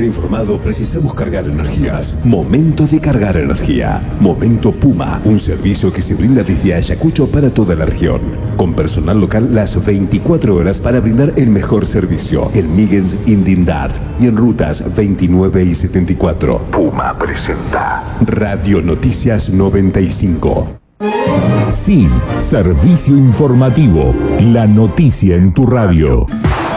estar informado, precisamos cargar energías. Momento de cargar energía. Momento Puma, un servicio que se brinda desde Ayacucho para toda la región. Con personal local las 24 horas para brindar el mejor servicio. En Migens, Indindart y en rutas 29 y 74. Puma presenta Radio Noticias 95. Sí, servicio informativo. La noticia en tu radio.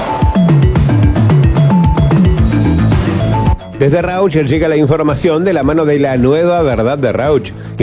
Desde Rauch llega la información de la mano de la nueva verdad de Rauch y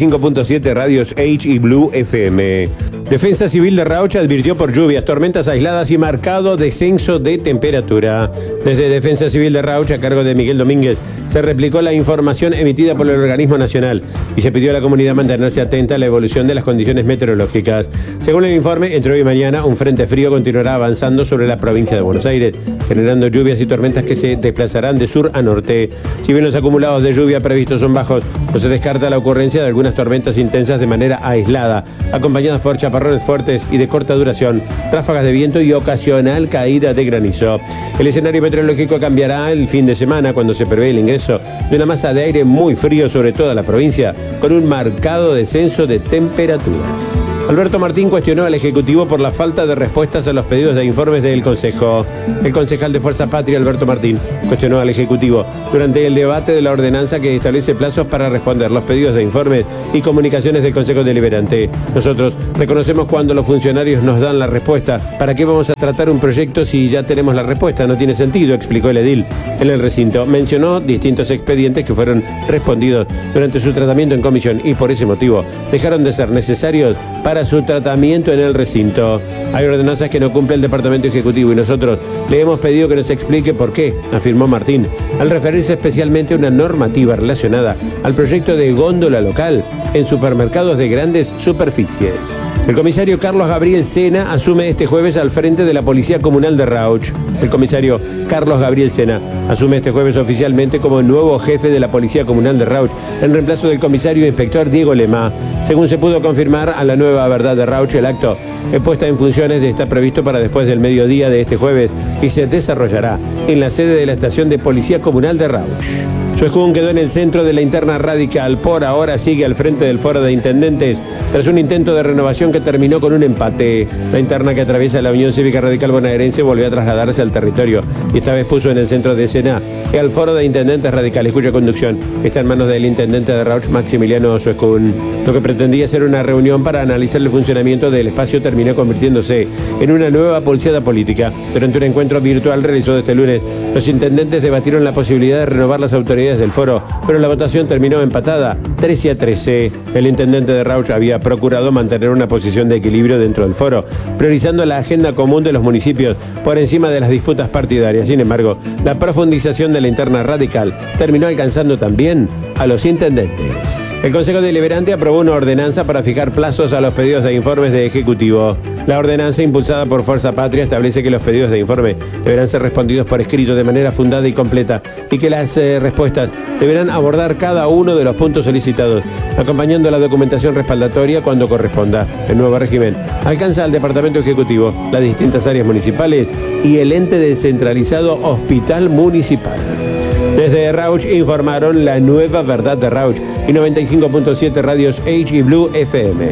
95.7 radios H y Blue FM. Defensa Civil de Rauch advirtió por lluvias, tormentas aisladas y marcado descenso de temperatura. Desde Defensa Civil de Rauch, a cargo de Miguel Domínguez, se replicó la información emitida por el organismo nacional y se pidió a la comunidad mantenerse atenta a la evolución de las condiciones meteorológicas. Según el informe, entre hoy y mañana, un frente frío continuará avanzando sobre la provincia de Buenos Aires, generando lluvias y tormentas que se desplazarán de sur a norte. Si bien los acumulados de lluvia previstos son bajos, no se descarta la ocurrencia de algunas tormentas intensas de manera aislada, acompañadas por chaparrones fuertes y de corta duración, ráfagas de viento y ocasional caída de granizo. El escenario meteorológico cambiará el fin de semana, cuando se prevé el ingreso de una masa de aire muy frío sobre toda la provincia, con un marcado descenso de temperaturas. Alberto Martín cuestionó al Ejecutivo por la falta de respuestas a los pedidos de informes del Consejo. El concejal de Fuerza Patria, Alberto Martín, cuestionó al Ejecutivo durante el debate de la ordenanza que establece plazos para responder los pedidos de informes y comunicaciones del Consejo Deliberante. Nosotros reconocemos cuando los funcionarios nos dan la respuesta. ¿Para qué vamos a tratar un proyecto si ya tenemos la respuesta? No tiene sentido, explicó el edil. En el recinto mencionó distintos expedientes que fueron respondidos durante su tratamiento en comisión y por ese motivo dejaron de ser necesarios para su tratamiento en el recinto. Hay ordenanzas que no cumple el Departamento Ejecutivo y nosotros le hemos pedido que nos explique por qué, afirmó Martín, al referirse especialmente a una normativa relacionada al proyecto de góndola local en supermercados de grandes superficies. El comisario Carlos Gabriel Sena asume este jueves al frente de la Policía Comunal de Rauch. El comisario Carlos Gabriel Sena asume este jueves oficialmente como el nuevo jefe de la Policía Comunal de Rauch, en reemplazo del comisario inspector Diego Lemá. Según se pudo confirmar a la nueva verdad de Rauch, el acto puesta en funciones está previsto para después del mediodía de este jueves y se desarrollará en la sede de la Estación de Policía Comunal de Rauch. Suejún quedó en el centro de la interna radical. Por ahora sigue al frente del foro de intendentes tras un intento de renovación que terminó con un empate. La interna que atraviesa la Unión Cívica Radical Bonaerense volvió a trasladarse al territorio y esta vez puso en el centro de escena al foro de intendentes radicales, cuya conducción está en manos del intendente de Rauch, Maximiliano Suejún. Lo que pretendía ser una reunión para analizar el funcionamiento del espacio terminó convirtiéndose en una nueva pulseada política. Durante un encuentro virtual realizado este lunes, los intendentes debatieron la posibilidad de renovar las autoridades del foro, pero la votación terminó empatada, 13-13. El intendente de Rauch había procurado mantener una posición de equilibrio dentro del foro, priorizando la agenda común de los municipios por encima de las disputas partidarias. Sin embargo, la profundización de la interna radical terminó alcanzando también a los intendentes. El Consejo Deliberante aprobó una ordenanza para fijar plazos a los pedidos de informes de Ejecutivo. La ordenanza impulsada por Fuerza Patria establece que los pedidos de informe deberán ser respondidos por escrito de manera fundada y completa y que las respuestas deberán abordar cada uno de los puntos solicitados, acompañando la documentación respaldatoria cuando corresponda. El nuevo régimen alcanza al Departamento Ejecutivo, las distintas áreas municipales y el ente descentralizado Hospital Municipal. Desde Rauch informaron la nueva verdad de Rauch y 95.7 radios H y Blue FM.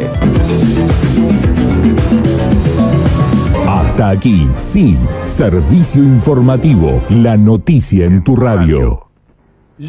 Hasta aquí, sí, servicio informativo, la noticia en tu radio.